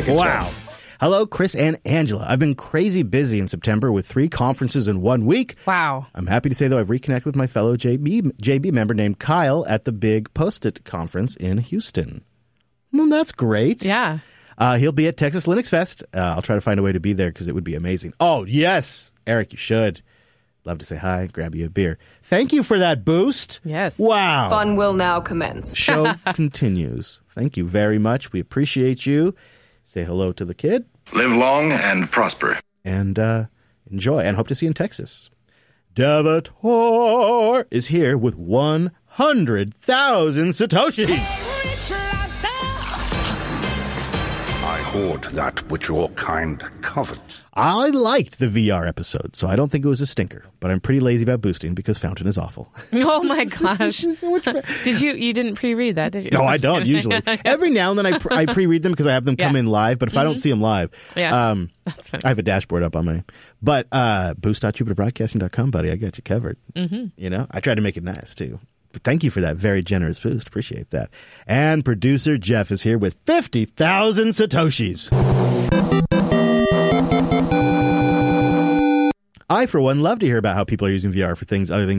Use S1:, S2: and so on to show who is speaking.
S1: Wow. Hello, Chris and Angela. I've been crazy busy in September with 3 conferences in 1 week.
S2: Wow.
S1: I'm happy to say, though, I've reconnected with my fellow JB member named Kyle at the big Post-it conference in Houston. Well, that's great.
S2: Yeah.
S1: He'll be at Texas Linux Fest. I'll try to find a way to be there because it would be amazing. Oh, yes. Eric, you should. Love to say hi, grab you a beer. Thank you for that boost.
S2: Yes.
S1: Wow.
S3: Fun will now commence.
S1: Show continues. Thank you very much. We appreciate you. Say hello to the kid.
S4: Live long and prosper.
S1: And enjoy. And hope to see you in Texas. Devator is here with 100,000 Satoshis.
S5: I hoard that which your kind covet.
S1: I liked the VR episode, so I don't think it was a stinker. But I'm pretty lazy about boosting because Fountain is awful.
S2: Oh, my gosh. You didn't pre-read that, did you?
S1: No, I don't usually. Every now and then I pre-read them because I have them come in live. But if I don't see them live,
S2: that's funny.
S1: I have a dashboard up on my. But boost.jupiterbroadcasting.com, buddy, I got you covered. Mm-hmm. You know, I tried to make it nice too. But thank you for that very generous boost. Appreciate that. And producer Jeff is here with 50,000 Satoshis. I, for one, love to hear about how people are using VR for things other than